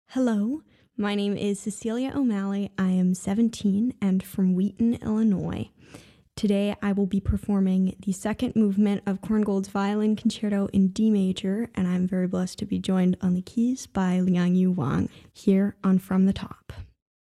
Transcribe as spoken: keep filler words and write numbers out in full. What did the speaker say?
Hello, my name is Cecilia O'Malley. I am seventeen and from Wheaton, Illinois. Today I will be performing the second movement of Korngold's Violin Concerto in D major, and I'm very blessed to be joined on the keys by Liang Yu Wang here on From the Top.